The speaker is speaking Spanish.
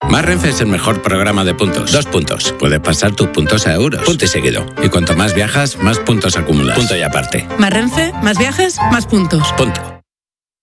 Más Renfe es el mejor programa de puntos. 2 puntos. Puedes pasar tus puntos a euros. Punto y seguido. Y cuanto más viajas, más puntos acumulas. Punto y aparte. Más Renfe, más viajes, más puntos. Punto.